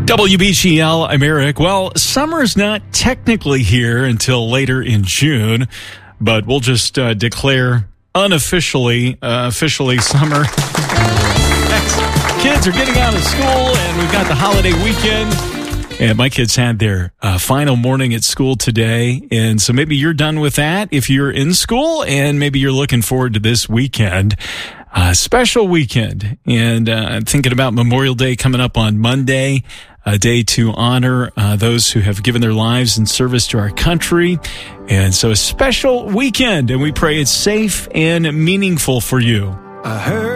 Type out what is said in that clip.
WBGL, I'm Eric. Well, summer's not technically here until later in June, but we'll just declare unofficially, officially summer. Kids are getting out of school, and we've got the holiday weekend. And my kids had their final morning at school today, and so maybe you're done with that if you're in school, and maybe you're looking forward to this weekend. Special weekend, and I'm thinking about Memorial Day coming up on Monday, a day to honor those who have given their lives in service to our country. And so a special weekend, and we pray it's safe and meaningful for you. I heard